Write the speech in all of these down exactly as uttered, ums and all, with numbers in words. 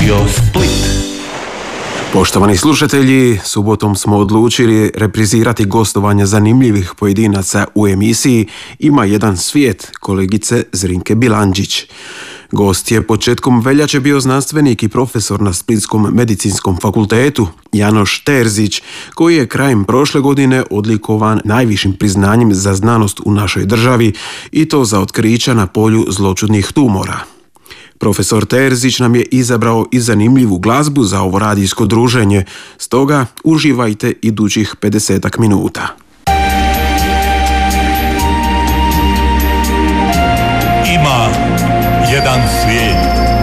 Radio Split. Poštovani slušatelji, subotom smo odlučili reprizirati gostovanje zanimljivih pojedinaca u emisiji Ima jedan svijet kolegice Zrinke Bilandžić. Gost je početkom veljače bio znanstvenik i profesor na Splitskom medicinskom fakultetu Janoš Terzić, koji je krajem prošle godine odlikovan najvišim priznanjem za znanost u našoj državi i to za otkrića na polju zloćudnih tumora. Profesor Terzić nam je izabrao i zanimljivu glazbu za ovo radijsko druženje, stoga uživajte idućih pedesetak minuta. Ima jedan svijet.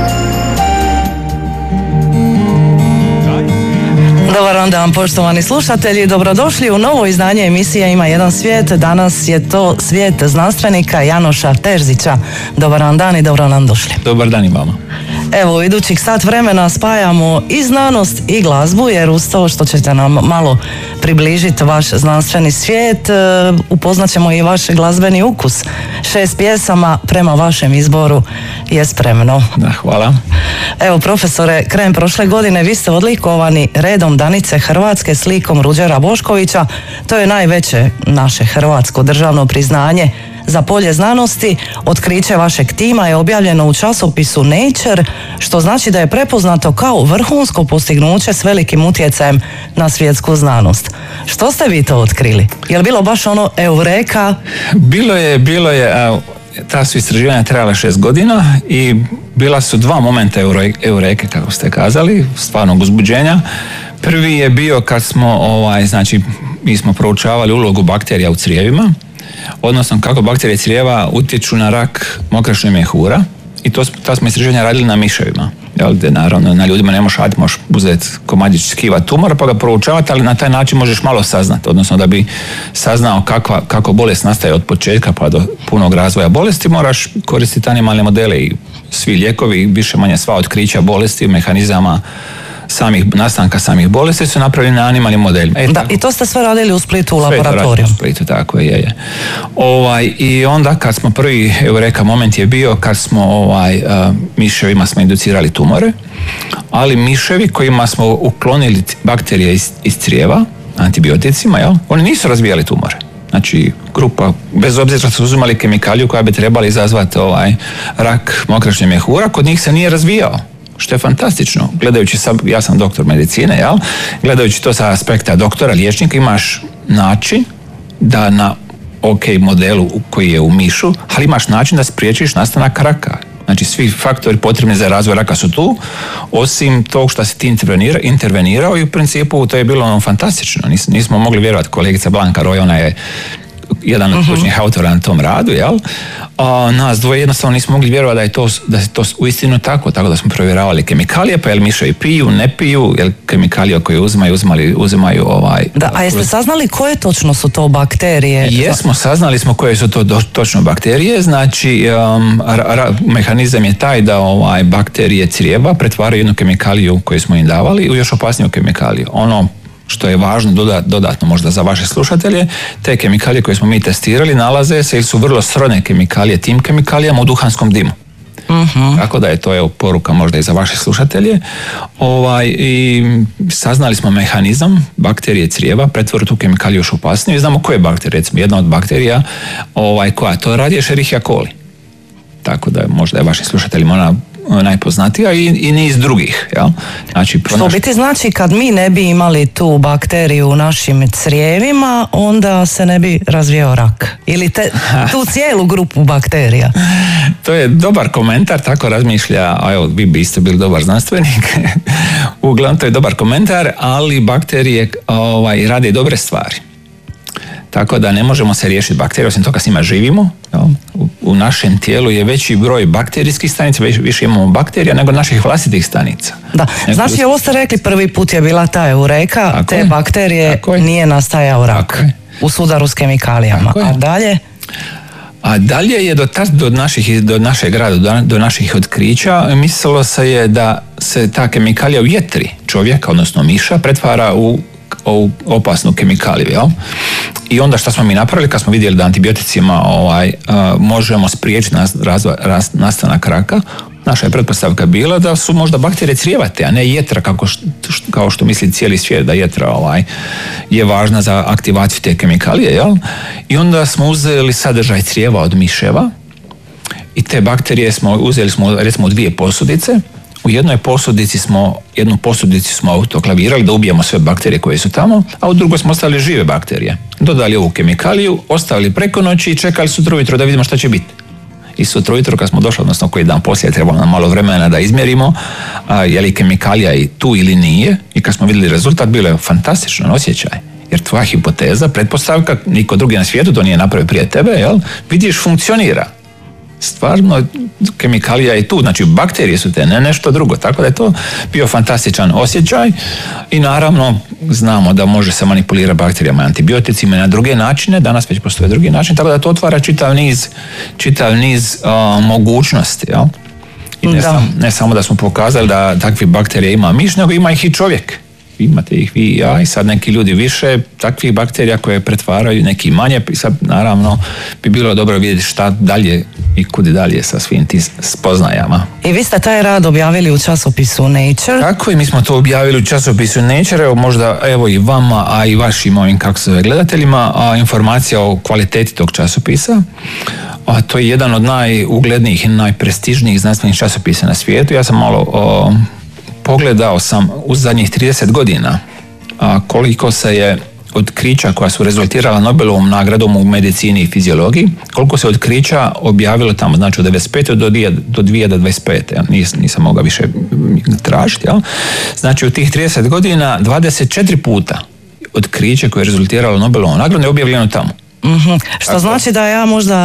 Dobar dan, poštovani slušatelji, dobrodošli u novo izdanje emisije Ima jedan svijet. Danas je to svijet znanstvenika Janoša Terzića. Dobar dan i dobro nam došli. Dobar dan i vama. Evo, u idućih sat vremena spajamo i znanost i glazbu, jer uz to što ćete nam malo približiti vaš znanstveni svijet, upoznat ćemo i vaš glazbeni ukus. Šest pjesama prema vašem izboru je spremno. Da, hvala. Evo, profesore, krajem prošle godine vi ste odlikovani redom Danice Hrvatske slikom Ruđera Boškovića. To je najveće naše hrvatsko državno priznanje za polje znanosti. Otkriće vašeg tima je objavljeno u časopisu Nature, što znači da je prepoznato kao vrhunsko postignuće s velikim utjecajem na svjetsku znanost. Što ste vi to otkrili? Je li bilo baš ono eureka? Bilo je, bilo je, a, ta su istraživanja trajala šest godina i bila su dva momenta eureke, kako ste kazali, stvarnog uzbuđenja. Prvi je bio kad smo, ovaj, znači, mi smo proučavali ulogu bakterija u crijevima, odnosno kako bakterije crijeva utječu na rak mokraćnog mjehura, i to, ta smo istraživanja radili na miševima. Jel, gdje naravno na ljudima ne možeš raditi, možeš uzeti komadić tkiva tumora pa ga proučavati, ali na taj način možeš malo saznati, odnosno da bi saznao kakva, kako bolest nastaje od početka pa do punog razvoja bolesti, moraš koristiti animalne modele i svi lijekovi, više manje sva otkrića bolesti, mehanizama samih nastanka samih bolesti su napravljeni na animalnim modelima. E, da, tako. I to ste sve radili u Splitu u sve laboratoriju. U Splitu, tako je, je. Ovaj, i onda kad smo prvi eureka moment je bio kad smo ovaj, uh, miševima smo inducirali tumore, ali miševi kojima smo uklonili bakterije iz, iz crijeva antibioticima, jel, oni nisu razvijali tumore. Znači, grupa, bez obzira što su uzimali kemikaliju koja bi trebala izazvati ovaj, rak mokraćnog mjehura, kod njih se nije razvijao. Što je fantastično. Gledajući, sa, ja sam doktor medicine, jel? Gledajući to sa aspekta doktora, liječnika, imaš način da na ok modelu koji je u mišu, ali imaš način da spriječiš nastanak raka. Znači, svi faktori potrebni za razvoj raka su tu, osim tog što si ti intervenira, intervenirao i u principu to je bilo ono fantastično. Nis, nismo mogli vjerovati, kolegica Blanka Roj, ona je jedan od ključnih uh-huh. autora na tom radu, jel? A nas dvoje jednostavno nismo mogli vjerovati da je to, da je to uistinu tako, tako da smo provjeravali kemikalije, pa jel miševi piju, ne piju, jel kemikalije koje uzimaju, uzimali, uzimaju ovaj... Da, a jeste saznali koje točno su to bakterije? Jesmo, saznali smo koje su to do, točno bakterije, znači um, ra, ra, mehanizam je taj da ovaj, bakterije crijeva pretvaraju jednu kemikaliju koju smo im davali u još opasniju kemikaliju. Ono što je važno dodatno možda za vaše slušatelje, te kemikalije koje smo mi testirali nalaze se ili su vrlo srodne kemikalije tim kemikalijama u duhanskom dimu. Uh-huh. Tako da je to je poruka možda i za vaše slušatelje. Ovaj, i saznali smo mehanizam bakterije crijeva pretvore tu kemikaliju još opasniju i znamo koje bakterije. Recimo, jedna od bakterija ovaj, koja to radi je Escherichia coli. Tako da je možda je vašim slušateljima ona najpoznatija i, i niz drugih. Ja? Znači, pronaš... Što biti znači kad mi ne bi imali tu bakteriju u našim crijevima, onda se ne bi razvijao rak. Ili te, tu cijelu grupu bakterija. To je dobar komentar, tako razmišlja, a evo, vi biste bili dobar znanstvenik. Uglavnom, to je dobar komentar, ali bakterije ovaj, rade dobre stvari. Tako da ne možemo se riješiti bakterije, osim toga s njima živimo. U, u našem tijelu je veći broj bakterijskih stanica, više imamo bakterija nego naših vlastitih stanica. Da, znači ljudi... ovo ste rekli, prvi put je bila ta eureka, tako te je. Bakterije nije nastajao rak u sudaru s kemikalijama. A dalje? A dalje je do, ta, do, naših, do našeg rada, do, do naših otkrića, mislilo se je da se ta kemikalija u jetri čovjeka, odnosno miša, pretvara u ovu opasnu kemikaliju, jel? I onda što smo mi napravili kad smo vidjeli da antibioticima ovaj, uh, možemo spriječiti nas, razvoj, rast, nastanak raka, naša je pretpostavka bila da su možda bakterije crijevate, a ne jetra, kako što, kao što misli cijeli svijet da jetra ovaj, je važna za aktivaciju te kemikalije. Jel? I onda smo uzeli sadržaj crijeva od miševa i te bakterije smo uzeli smo recimo dvije posudice. U jednoj posudici smo, jednu posudici smo autoklavirali da ubijemo sve bakterije koje su tamo, a u drugoj smo ostavili žive bakterije. Dodali ovu kemikaliju, ostavili preko noći i čekali sutra ujutro da vidimo šta će biti. I sutra ujutro kad smo došli, odnosno koji dan poslije, trebalo nam malo vremena da izmjerimo a, je li kemikalija i tu ili nije, i kad smo vidjeli rezultat, bilo je fantastičan osjećaj. Jer tvoja hipoteza, pretpostavka, niko drugi na svijetu to nije napravio prije tebe, jel? Vidiš, funkcionira. Stvarno, kemikalija je tu, znači bakterije su te, ne nešto drugo, tako da je to bio fantastičan osjećaj i naravno znamo da može se manipulirati bakterijama i antibioticima i na druge načine, danas već postoje drugi način, tako da to otvara čitav niz, čitav niz uh, mogućnosti, jel? I ne, sam, ne samo da smo pokazali da takvih bakterija ima miš, nego ima ih i čovjek. Imate ih vi i ja i sad neki ljudi više takvih bakterija koje pretvaraju, neki manje, i sad naravno bi bilo dobro vidjeti šta dalje i kudi dalje sa svim tim spoznajama. I vi ste taj rad objavili u časopisu Nature? Tako, i mi smo to objavili u časopisu Nature, evo možda evo i vama, a i vašim ovim kako se gledateljima, a informacija o kvaliteti tog časopisa. A to je jedan od najuglednijih i najprestižnijih znanstvenih časopisa na svijetu. Ja sam malo o, pogledao sam u zadnjih trideset godina a, koliko se je otkrića koja su rezultirala Nobelovom nagradom u medicini i fiziologiji, koliko se otkrića objavilo tamo, znači od devedeset pete do dvije tisuće dvadeset pete Ja nis, nisam mogao više tražiti. Ja? Znači u tih trideset godina dvadeset četiri puta otkriće koje je rezultiralo Nobelovom nagradom je objavljeno tamo. Mm-hmm. Što Tako. Znači da ja možda